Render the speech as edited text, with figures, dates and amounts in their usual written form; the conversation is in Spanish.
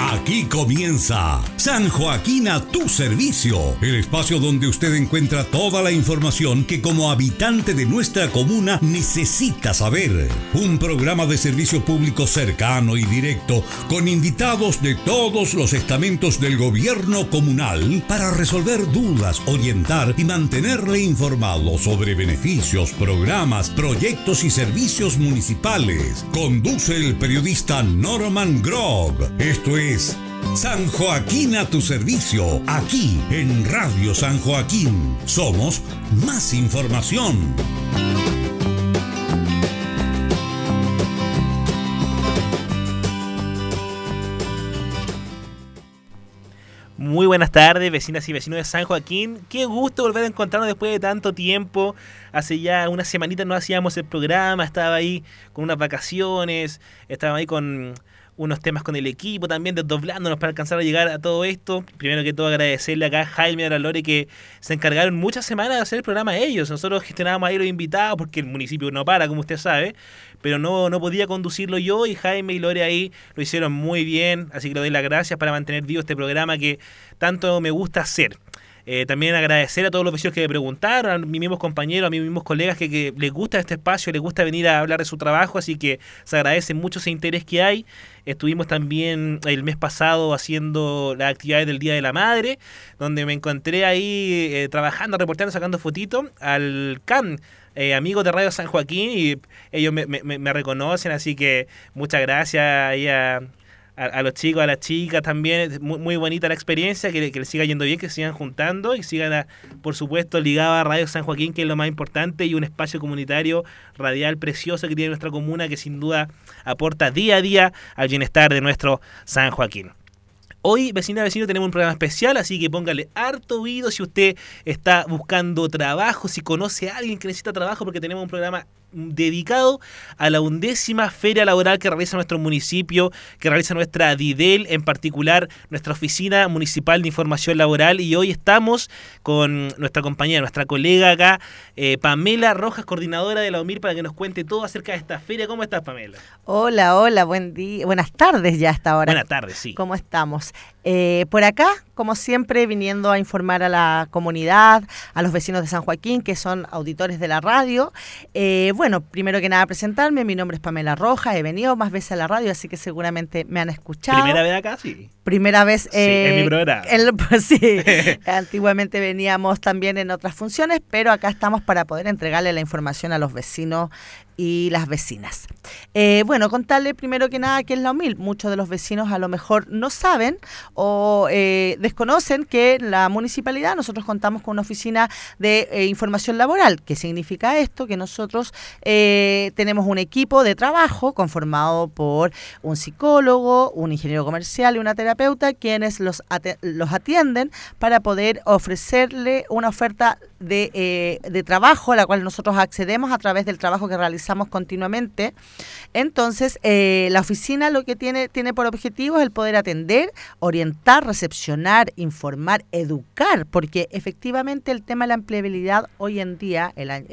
Aquí comienza San Joaquín a tu servicio, el espacio donde usted encuentra toda la información que como habitante de nuestra comuna necesita saber. Un programa de servicio público cercano y directo con invitados de todos los estamentos del gobierno comunal para resolver dudas, orientar y mantenerle informado sobre beneficios, programas, proyectos y servicios municipales. Conduce el periodista Norman Grog. Esto es San Joaquín a tu servicio, aquí en Radio San Joaquín. Somos más información. Muy buenas tardes, vecinas y vecinos de San Joaquín. Qué gusto volver a encontrarnos después de tanto tiempo. Hace ya unas semanitas no hacíamos el programa, estaba ahí con unas vacaciones, estaba ahí con unos temas con el equipo también, desdoblándonos para alcanzar a llegar a todo esto. Primero que todo agradecerle acá a Jaime y a la Lore que se encargaron muchas semanas de hacer el programa ellos. Nosotros gestionábamos ahí los invitados porque el municipio no para, como usted sabe, pero no podía conducirlo yo, y Jaime y Lore ahí lo hicieron muy bien, así que le doy las gracias para mantener vivo este programa que tanto me gusta hacer. También agradecer a todos los vecinos que me preguntaron, a mis mismos compañeros, a mis mismos colegas que les gusta este espacio, les gusta venir a hablar de su trabajo, así que se agradece mucho ese interés que hay. Estuvimos también el mes pasado haciendo las actividades del Día de la Madre, donde me encontré ahí trabajando, reportando, sacando fotitos al CAN, amigos de Radio San Joaquín, y ellos me reconocen, así que muchas gracias ahí a los chicos, a las chicas también. Muy bonita la experiencia, que les siga yendo bien, que sigan juntando y sigan, por supuesto, ligados a Radio San Joaquín, que es lo más importante, y un espacio comunitario radial precioso que tiene nuestra comuna, que sin duda aporta día a día al bienestar de nuestro San Joaquín. Hoy, vecina, vecino, tenemos un programa especial, así que póngale harto oído si usted está buscando trabajo, si conoce a alguien que necesita trabajo, porque tenemos un programa dedicado a la 11ª feria laboral que realiza nuestro municipio, que realiza nuestra DIDEL, en particular nuestra Oficina Municipal de Información Laboral, y hoy estamos con nuestra compañera, nuestra colega acá, Pamela Rojas, coordinadora de la OMIR, para que nos cuente todo acerca de esta feria. ¿Cómo estás, Pamela? Hola, buen día, buenas tardes ya hasta ahora. Buenas tardes, sí. ¿Cómo estamos? Por acá, como siempre, viniendo a informar a la comunidad, a los vecinos de San Joaquín, que son auditores de la radio. Bueno, primero que nada presentarme, mi nombre es Pamela Rojas, he venido más veces a la radio, así que seguramente me han escuchado. ¿Primera vez acá? Sí. Primera vez sí, en mi programa. Pues sí, antiguamente veníamos también en otras funciones, pero acá estamos para poder entregarle la información a los vecinos y las vecinas. Bueno, contarle primero que nada qué es la OMIL. Muchos de los vecinos a lo mejor no saben o desconocen que en la municipalidad nosotros contamos con una oficina de información laboral. ¿Qué significa esto? Que nosotros tenemos un equipo de trabajo conformado por un psicólogo, un ingeniero comercial y una terapeuta, quienes los atienden para poder ofrecerle una oferta de trabajo a la cual nosotros accedemos a través del trabajo que realizamos continuamente. Entonces, la oficina lo que tiene por objetivo es el poder atender, orientar, recepcionar, informar, educar, porque efectivamente el tema de la empleabilidad hoy en día,